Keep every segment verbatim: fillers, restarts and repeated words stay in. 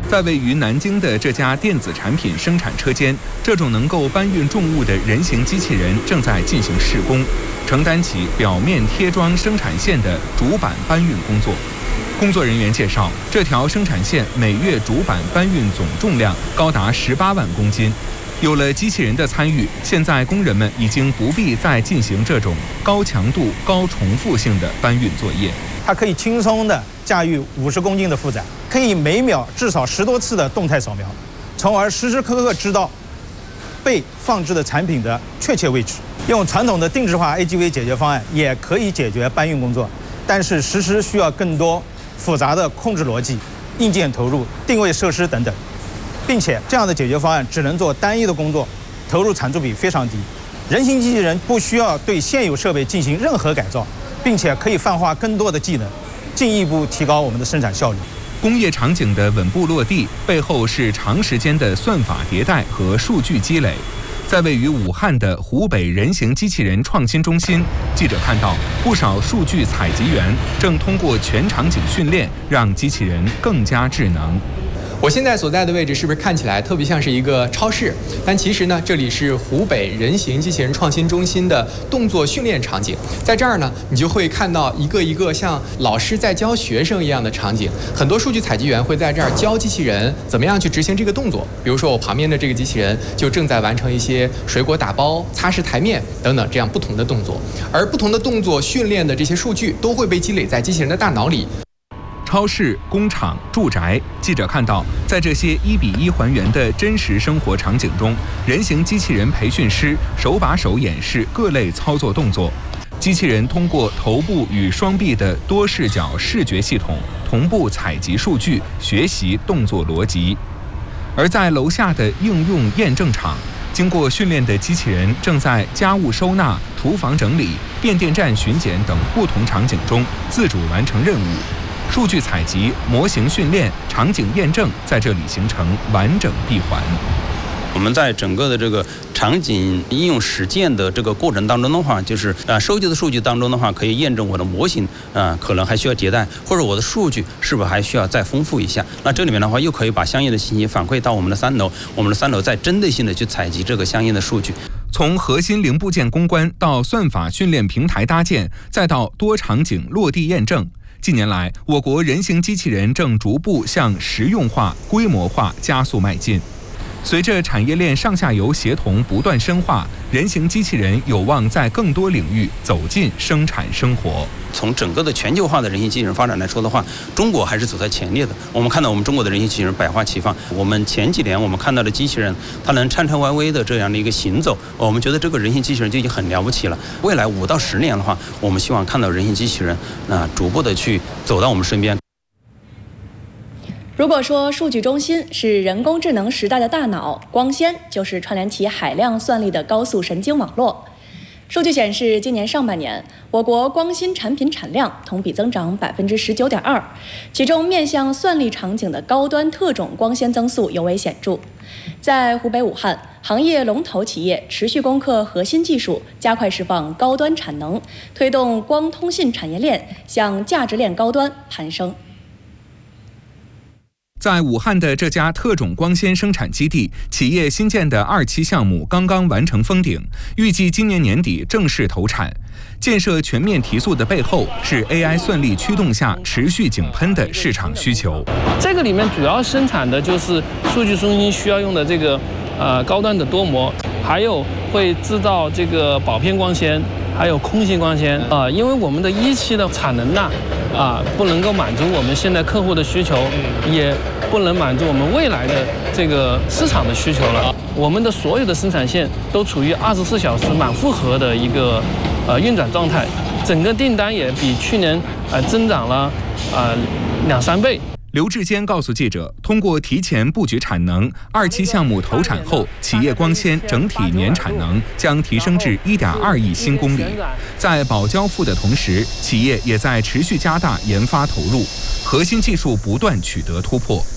在位于南京的这家电子产品生产车间，这种能够搬运重物的人形机器人正在进行施工，承担起表面贴装生产线的主板搬运工作。工作人员介绍，这条生产线每月主板搬运总重量高达十八万公斤。有了机器人的参与，现在工人们已经不必再进行这种高强度、高重复性的搬运作业。 它可以轻松地驾驭五十公斤的负载，可以每秒至少十多次的动态扫描，从而时时刻刻知道被放置的产品的确切位置。用传统的定制化 A G V 解决方案也可以解决搬运工作，但是实时需要更多复杂的控制逻辑、硬件投入、定位设施等等，并且这样的解决方案只能做单一的工作，投入产出比非常低。人形机器人不需要对现有设备进行任何改造，并且可以泛化更多的技能，进一步提高我们的生产效率。 工业场景的稳步落地背后是长时间的算法迭代和数据积累。在位于武汉的湖北人形机器人创新中心，记者看到不少数据采集员正通过全场景训练，让机器人更加智能。 我现在所在的位置是不是看起来特别像是一个超市？但其实呢，这里是湖北人形机器人创新中心的动作训练场景。在这儿呢，你就会看到一个一个像老师在教学生一样的场景。很多数据采集员会在这儿教机器人怎么样去执行这个动作。比如说，我旁边的这个机器人就正在完成一些水果打包、擦拭台面等等这样不同的动作。而不同的动作训练的这些数据都会被积累在机器人的大脑里。 超市、工厂、住宅，记者看到，在这些一比一还原的真实生活场景中，人形机器人培训师手把手演示各类操作动作。机器人通过头部与双臂的多视角视觉系统同步采集数据，学习动作逻辑。而在楼下的应用验证场，经过训练的机器人正在家务收纳、厨房整理、变电站巡检等不同场景中自主完成任务。数据采集、模型训练、场景验证在这里形成完整闭环。 我们在整个的这个场景应用实践的这个过程当中的话，就是啊收集的数据当中的话，可以验证我的模型啊可能还需要迭代，或者我的数据是不是还需要再丰富一下。那这里面的话，又可以把相应的信息反馈到我们的三楼，我们的三楼再针对性的去采集这个相应的数据。 从核心零部件攻关到算法训练平台搭建，再到多场景落地验证。近年来，我国人形机器人正逐步向实用化、规模化加速迈进。随着产业链上下游协同不断深化，人形机器人有望在更多领域走进生产生活。 从整个的全球化的人形机器人发展来说的话，中国还是走在前列的。我们看到我们中国的人形机器人百花齐放。我们前几年我们看到的机器人，它能颤颤巍巍的这样的一个行走，我们觉得这个人形机器人就已经很了不起了。未来五到十年的话，我们希望看到人形机器人啊逐步的去走到我们身边。 如果说数据中心是人工智能时代的大脑，光纤就是串联起海量算力的高速神经网络。数据显示，今年上半年，我国光芯产品产量同比增长百分之十九点二，其中面向算力场景的高端特种光纤增速尤为显著。在湖北武汉，行业龙头企业持续攻克核心技术，加快释放高端产能，推动光通信产业链向价值链高端攀升。 在武汉的这家特种光纤生产基地，企业新建的二期项目刚刚完成封顶，预计今年年底正式投产。建设全面提速的背后，是 A I 算力驱动下持续井喷的市场需求。 这个里面主要生产的就是数据中心需要用的这个呃高端的多模，还有会制造这个保片光纤，还有空心光纤啊、呃，因为我们的一期的产能呢啊、呃、不能够满足我们现在客户的需求，也不能满足我们未来的这个市场的需求了。我们的所有的生产线都处于二十四小时满负荷的一个呃运转状态，整个订单也比去年呃增长了呃两三倍。 刘志坚告诉记者，通过提前布局产能，二期项目投产后，企业光纤整体年产能将提升至 一点二亿新公里。在保交付的同时，企业也在持续加大研发投入，核心技术不断取得突破。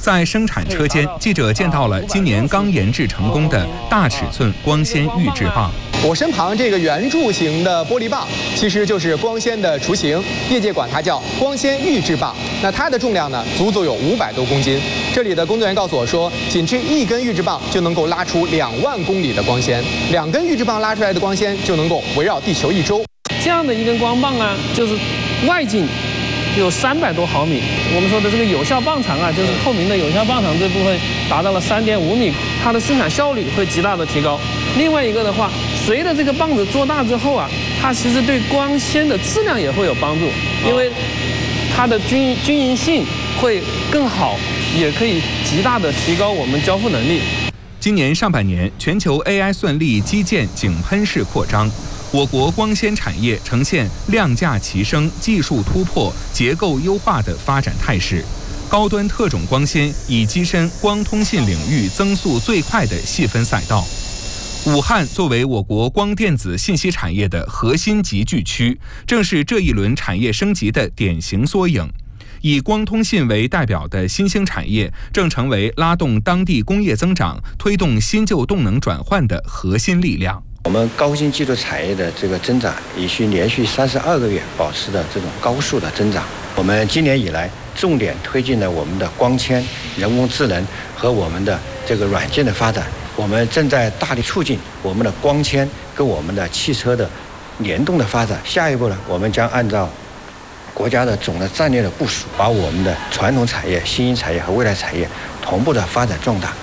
在生产车间，记者见到了今年刚研制成功的大尺寸光纤预制棒。 我身旁这个圆柱形的玻璃棒，其实就是光纤的雏形，业界管它叫光纤预制棒。那它的重量呢，足足有五百多公斤。这里的工作人员告诉我说，仅制一根预制棒就能够拉出两万公里的光纤，两根预制棒拉出来的光纤就能够围绕地球一周。 这样的一根光棒啊，就是外径有三百多毫米，我们说的这个有效棒长啊，就是透明的有效棒长这部分达到了三点五米，它的生产效率会极大的提高。另外一个的话，随着这个棒子做大之后啊，它其实对光纤的质量也会有帮助，因为它的均均匀性会更好，也可以极大的提高我们交付能力。 今年上半年，全球 A I 算力基建井喷式扩张。我国光纤产业呈现量价齐升、技术突破、结构优化的发展态势，高端特种光纤已跻身光通信领域增速最快的细分赛道。武汉作为我国光电子信息产业的核心集聚区，正是这一轮产业升级的典型缩影。以光通信为代表的新兴产业，正成为拉动当地工业增长、推动新旧动能转换的核心力量。 我们高新技术产业的这个增长，已经连续三十二个月保持的这种高速的增长。我们今年以来重点推进了我们的光纤、人工智能和我们的这个软件的发展。我们正在大力促进我们的光纤跟我们的汽车的联动的发展。下一步呢，我们将按照国家的总的战略的部署，把我们的传统产业、新兴产业和未来产业同步的发展壮大。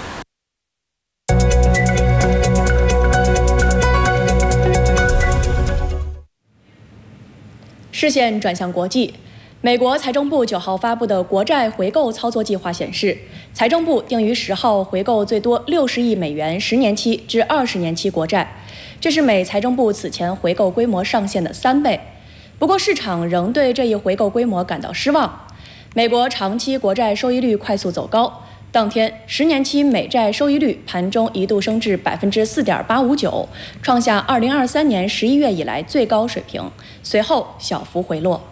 视线转向国际，美国财政部九号发布的国债回购操作计划显示，财政部定于十号回购最多六十亿美元十年期至二十年期国债，这是美财政部此前回购规模上限的三倍。不过，市场仍对这一回购规模感到失望。美国长期国债收益率快速走高，当天十年期美债收益率盘中一度升至百分之四点八五九，创下二零二三年十一月以来最高水平，随后小幅回落。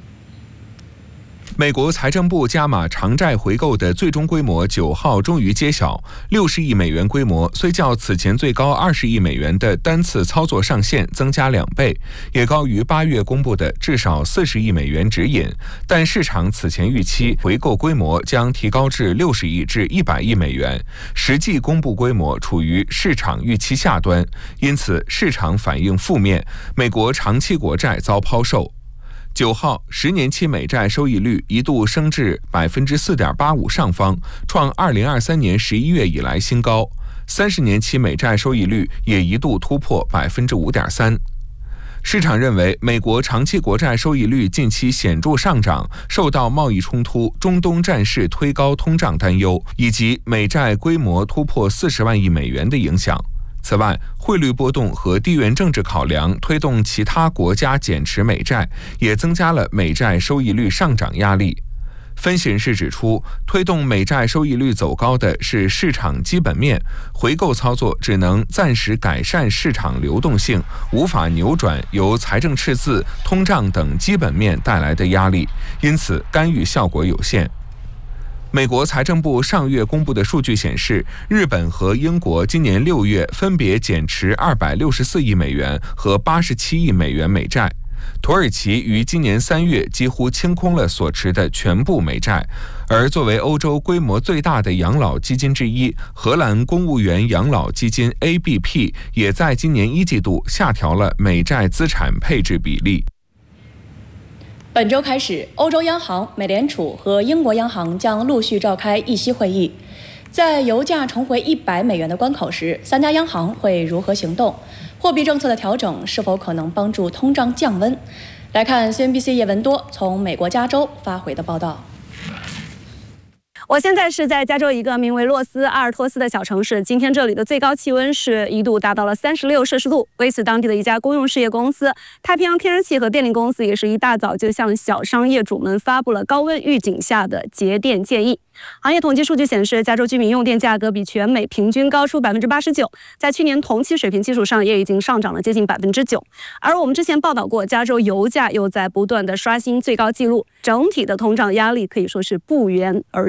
美国财政部加码长债回购的最终规模九号终于揭晓，六十亿美元规模虽较此前最高二十亿美元的单次操作上限增加两倍，也高于八月公布的至少四十亿美元指引，但市场此前预期回购规模将提高至六十亿至一百亿美元，实际公布规模处于市场预期下端，因此市场反应负面，美国长期国债遭抛售。九号，十年期美债收益率一度升至百分之四点八五上方，创二零二三年十一月以来新高。三十年期美债收益率也一度突破百分之五点三。市场认为，美国长期国债收益率近期显著上涨，受到贸易冲突、中东战事推高通胀担忧，以及美债规模突破四十万亿美元的影响。此外，汇率波动和地缘政治考量推动其他国家减持美债，也增加了美债收益率上涨压力。分析人士指出，推动美债收益率走高的是市场基本面，回购操作只能暂时改善市场流动性，无法扭转由财政赤字、通胀等基本面带来的压力，因此干预效果有限。美国财政部上月公布的数据显示，日本和英国今年六月分别减持二百六十四亿美元和八十七亿美元美债。土耳其于今年三月几乎清空了所持的全部美债，而作为欧洲规模最大的养老基金之一，荷兰公务员养老基金 A B P 也在今年一季度下调了美债资产配置比例。 本周开始，欧洲央行、美联储和英国央行将陆续召开议息会议。在油价重回一百美元的关口时，三家央行会如何行动？货币政策的调整是否可能帮助通胀降温？来看 C N B C 叶文多从美国加州发回的报道。 我现在是在加州一个名为洛斯阿尔托斯的小城市，今天这里的最高气温是一度达到了三十六摄氏度。为此，当地的一家公用事业公司太平洋天然气和电力公司也是一大早就向小商业主们发布了高温预警下的节电建议。行业统计数据显示，加州居民用电价格比全美平均高出百分之八十九，在去年同期水平基础上也已经上涨了接近百分之九。而我们之前报道过，加州油价又在不断的刷新最高纪录，整体的通胀压力可以说是不言而喻。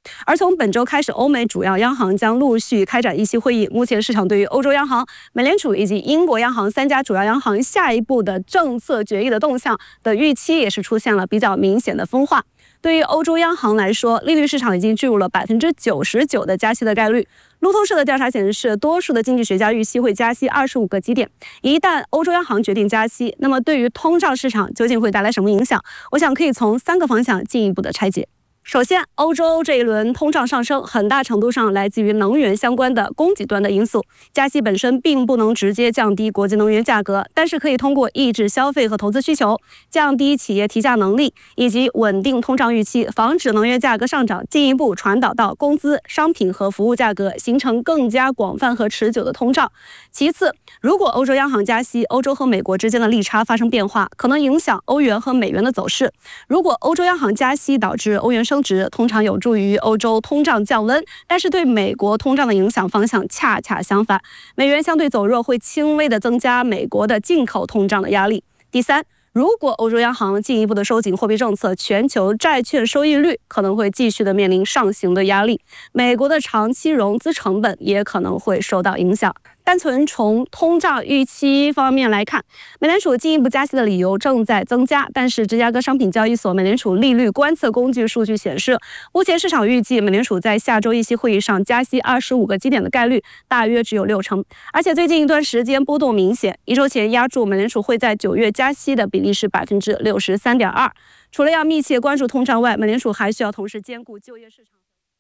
而从本周开始，欧美主要央行将陆续开展议息会议。目前市场对于欧洲央行、美联储以及英国央行三家主要央行下一步的政策决议的动向的预期也是出现了比较明显的分化。对于欧洲央行来说，利率市场已经进入了百分之九十九的加息的概率。路透社的调查显示，多数的经济学家预期会加息二十五个基点。一旦欧洲央行决定加息，那么对于通胀市场究竟会带来什么影响？我想可以从三个方向进一步的拆解。首先，欧洲这一轮通胀上升很大程度上来自于能源相关的供给端的因素。加息本身并不能直接降低国际能源价格，但是可以通过抑制消费和投资需求，降低企业提价能力，以及稳定通胀预期，防止能源价格上涨进一步传导到工资、商品和服务价格，形成更加广泛和持久的通胀。其次，如果欧洲央行加息，欧洲和美国之间的利差发生变化，可能影响欧元和美元的走势。如果欧洲央行加息导致欧元升值，通常有助于欧洲通胀降温，但是对美国通胀的影响方向恰恰相反，美元相对走弱会轻微的增加美国的进口通胀的压力。第三，如果欧洲央行进一步的收紧货币政策，全球债券收益率可能会继续的面临上行的压力，美国的长期融资成本也可能会受到影响。单纯从通胀预期方面来看，美联储进一步加息的理由正在增加，但是芝加哥商品交易所美联储利率观测工具数据显示，目前市场预计美联储在下周议息会议上加息二十五个基点的概率大约只有六成，而且最近一段时间波动明显。一周前压住美联储会在九月加息的比例是百分之六十三点二。除了要密切关注通胀外，美联储还需要同时兼顾就业市场。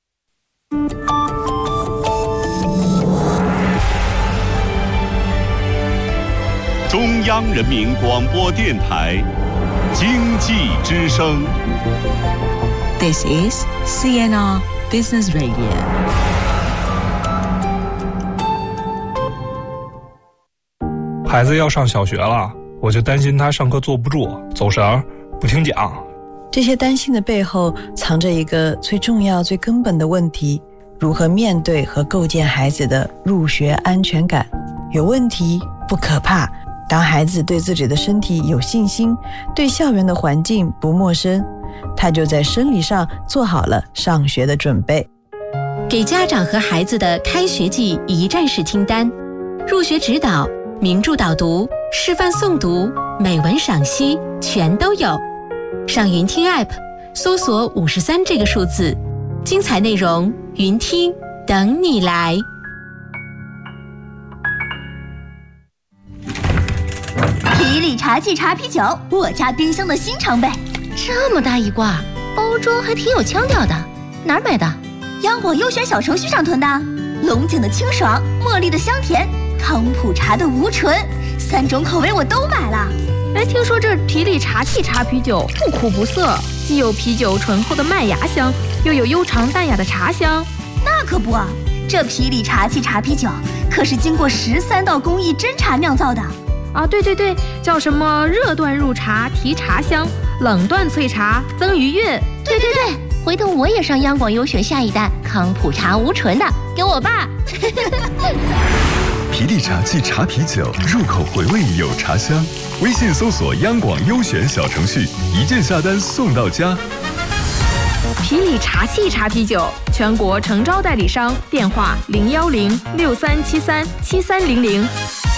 中央人民广播电台经济之声。 This is C N R Business Radio。 孩子要上小学了，我就担心他上课坐不住、走神、不听讲。 这些担心的背后藏着一个最重要、最根本的问题：如何面对和构建孩子的入学安全感。有问题不可怕，当孩子对自己的身体有信心，对校园的环境不陌生，他就在生理上做好了上学的准备。 给家长和孩子的开学季一站式清单：入学指导、名著导读、示范诵读、美文赏析，全都有。上云听 App 搜索五十三这个数字，精彩内容云听等你来。 皮里茶记茶啤酒，我家冰箱的新常备。 这么大一挂，包装还挺有腔调的，哪儿买的？ 央广优选小程序上囤的。龙井的清爽，茉莉的香甜，康普茶的无醇，三种口味我都买了。 哎，听说这皮里茶气茶啤酒不苦不涩，既有啤酒醇厚的麦芽香，又有悠长淡雅的茶香。 那可不，这皮里茶气茶啤酒可是经过十三道工艺真茶酿造的。 啊，对对对，叫什么热段入茶提茶香，冷段萃茶增余韵。 对对对，回头我也上央广优选下一单康普茶无醇的，给我爸。 皮里茶气茶啤酒，入口回味有茶香。微信搜索央广优选小程序，一键下单送到家。 皮里茶气茶啤酒，全国诚招代理商，电话零幺零六三七三七三零零。